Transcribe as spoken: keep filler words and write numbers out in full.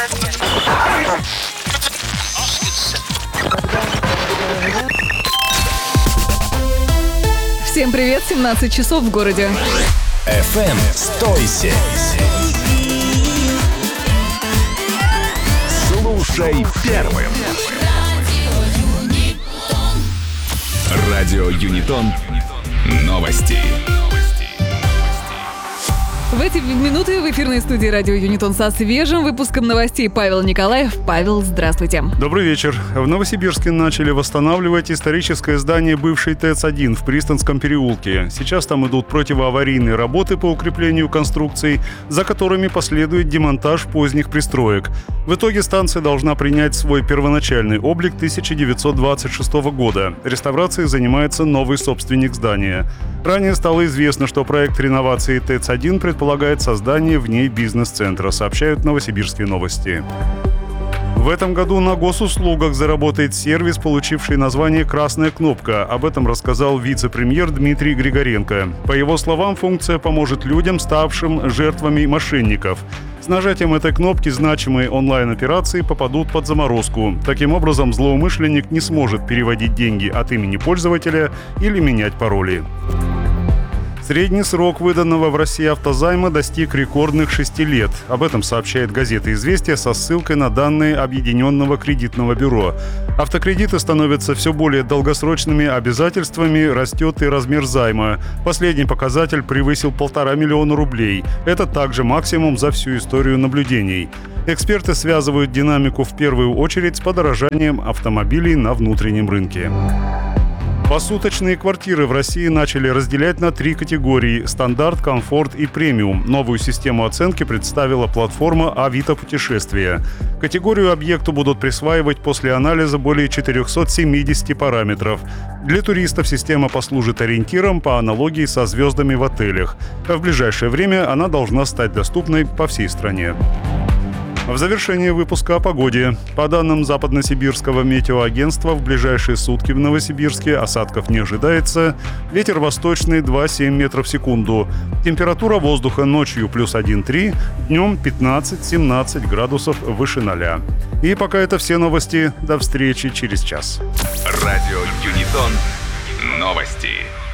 Всем привет, семнадцать часов в городе. эф эм «Стойся». Слушай первым. Радио Юнитон. Новости. В эти минуты в эфирной студии радио Юнитон со свежим выпуском новостей Павел Николаев. Павел, здравствуйте. Добрый вечер. В Новосибирске начали восстанавливать историческое здание бывшей ТЭЦ один в Пристанском переулке. Сейчас там идут противоаварийные работы по укреплению конструкций, за которыми последует демонтаж поздних пристроек. В итоге станция должна принять свой первоначальный облик тысяча девятьсот двадцать шестого года. Реставрацией занимается новый собственник здания. Ранее стало известно, что проект реновации ТЭЦ один предполагает создание в ней бизнес-центра, сообщают Новосибирские новости. В этом году на госуслугах заработает сервис, получивший название «Красная кнопка». Об этом рассказал вице-премьер Дмитрий Григоренко. По его словам, функция поможет людям, ставшим жертвами мошенников. С нажатием этой кнопки значимые онлайн-операции попадут под заморозку. Таким образом, злоумышленник не сможет переводить деньги от имени пользователя или менять пароли. Средний срок выданного в России автозайма достиг рекордных шести лет. Об этом сообщает газета «Известия» со ссылкой на данные Объединенного кредитного бюро. Автокредиты становятся все более долгосрочными обязательствами, растет и размер займа. Последний показатель превысил полтора миллиона рублей. Это также максимум за всю историю наблюдений. Эксперты связывают динамику в первую очередь с подорожанием автомобилей на внутреннем рынке. Посуточные квартиры в России начали разделять на три категории – стандарт, комфорт и премиум. Новую систему оценки представила платформа «Авито Путешествия». Категорию объекту будут присваивать после анализа более четырехсот семидесяти параметров. Для туристов система послужит ориентиром по аналогии со звездами в отелях. В ближайшее время она должна стать доступной по всей стране. В завершение выпуска о погоде. По данным Западносибирского метеоагентства, в ближайшие сутки в Новосибирске осадков не ожидается. Ветер восточный два целых семь метров в секунду. Температура воздуха ночью плюс один целых три, днем пятнадцать-семнадцать градусов выше ноля. И пока это все новости. До встречи через час. Радио Юнитон. Новости.